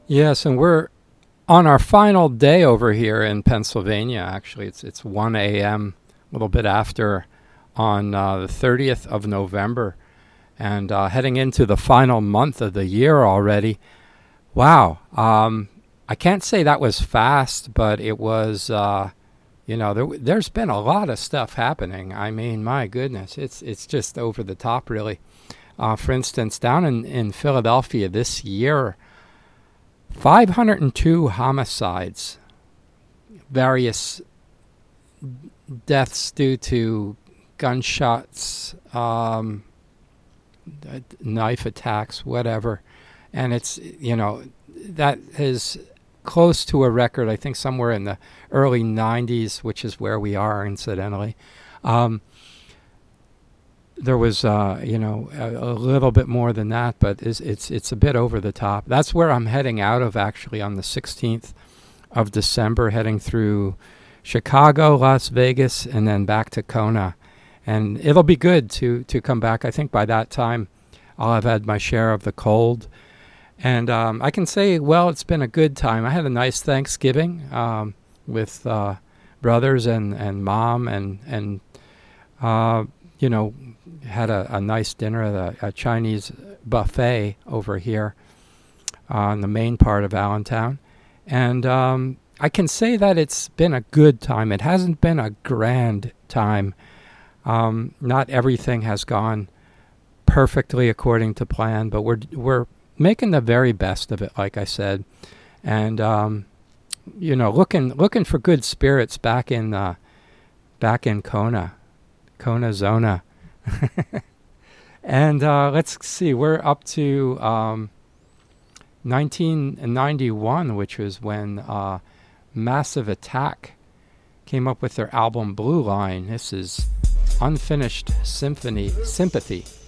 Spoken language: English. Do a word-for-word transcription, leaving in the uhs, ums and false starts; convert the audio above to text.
Yes, and we're on our final day over here in Pennsylvania. Actually, it's it's one a m, a little bit after, on uh, the thirtieth of November, and uh, heading into the final month of the year already. Wow. Um, I can't say that was fast, but it was, uh, you know, there, there's been a lot of stuff happening. I mean, my goodness, it's it's just over the top, really. Uh, for instance, down in, in Philadelphia this year, five hundred two homicides, various deaths due to gunshots, um, knife attacks, whatever. And it's, you know, that is close to a record, I think somewhere in the early nineties, which is where we are, incidentally. Um, there was, uh, you know, a, a little bit more than that, but it's, it's it's a bit over the top. That's where I'm heading out of, actually, on the sixteenth of December, heading through Chicago, Las Vegas, and then back to Kona. And it'll be good to, to come back. I think by that time I'll have had my share of the cold. And um, I can say, well, it's been a good time. I had a nice Thanksgiving um, with uh, brothers and, and mom, and, and uh, you know, had a, a nice dinner at a, a Chinese buffet over here uh, in the main part of Allentown. And um, I can say that it's been a good time. It hasn't been a grand time. Um, not everything has gone perfectly according to plan, but we're we're making the very best of it, like I said, and um, you know, looking looking for good spirits back in uh, back in Kona, Kona Zona, and uh, let's see, we're up to um, nineteen ninety-one, which was when uh, Massive Attack came up with their album Blue Line. This is Unfinished Symphony Sympathy.